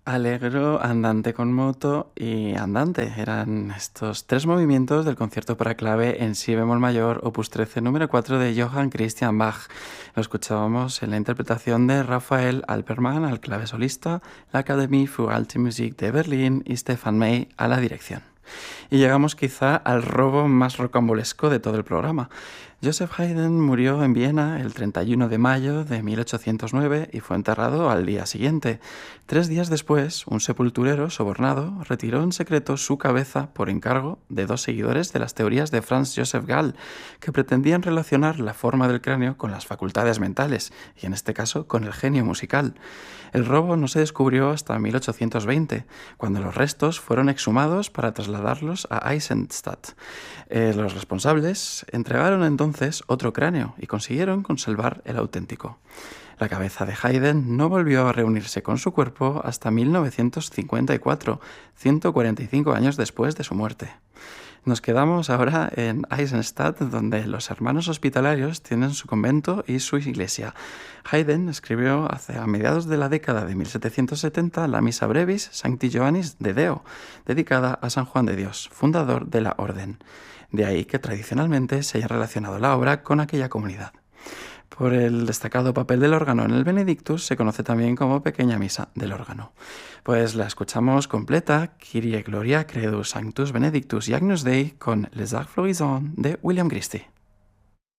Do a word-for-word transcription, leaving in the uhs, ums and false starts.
Allegro, andante con moto y andante. Eran estos tres movimientos del concierto para clave en si bemol mayor, opus trece, número cuatro de Johann Christian Bach. Lo escuchábamos en la interpretación de Rafael Alperman al clave solista, la Académie für Alte Musik de Berlín y Stefan May a la dirección. Y llegamos quizá al robo más rocambolesco de todo el programa. Joseph Haydn murió en Viena el treinta y uno de mayo de mil ochocientos nueve y fue enterrado al día siguiente. Tres días después, un sepulturero sobornado retiró en secreto su cabeza por encargo de dos seguidores de las teorías de Franz Joseph Gall, que pretendían relacionar la forma del cráneo con las facultades mentales, y en este caso con el genio musical. El robo no se descubrió hasta mil ochocientos veinte, cuando los restos fueron exhumados para trasladarlos a Eisenstadt. Eh, los responsables entregaron entonces otro cráneo y consiguieron conservar el auténtico. La cabeza de Haydn no volvió a reunirse con su cuerpo hasta mil novecientos cincuenta y cuatro, ciento cuarenta y cinco años después de su muerte. Nos quedamos ahora en Eisenstadt, donde los hermanos hospitalarios tienen su convento y su iglesia. Haydn escribió hacia mediados de la década de mil setecientos setenta la Misa Brevis Sancti Joannis de Deo, dedicada a San Juan de Dios, fundador de la orden. De ahí que tradicionalmente se haya relacionado la obra con aquella comunidad. Por el destacado papel del órgano en el Benedictus se conoce también como Pequeña Misa del órgano. Pues la escuchamos completa, Kyrie Gloria, Credo Sanctus Benedictus y Agnus Dei con Les Arts Florissants de William Christie.